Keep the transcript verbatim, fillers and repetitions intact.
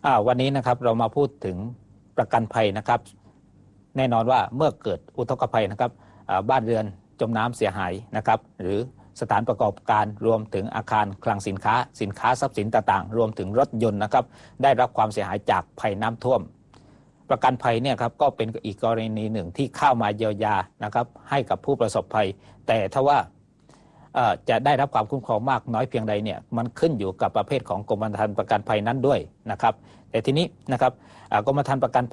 อ่าวันนี้นะครับเรามาพูดถึงประกันภัยนะครับแน่นอนว่าเมื่อเกิดอุทกภัยนะครับบ้านเรือนจมน้ำเสียหายนะครับหรือสถานประกอบการรวมถึงอาคารคลังสินค้าสินค้าทรัพย์สินต่างๆรวมถึงรถยนต์นะครับได้รับความเสียหายจากภัยน้ำท่วมประกันภัยเนี่ยครับก็เป็นอีกกรณีหนึ่งที่เข้ามาเยียวยานะครับให้กับผู้ประสบภัยแต่ถ้าว่าจะได้รับความคุ้มครองมากน้อยเพียงใดเนี่ยมันขึ้นอยู่กับประเภทของกรมธรรม์ประกันภัยนั้นด้วยนะครับแต่ทีนี้นะครับกรมธรรม์ประกัน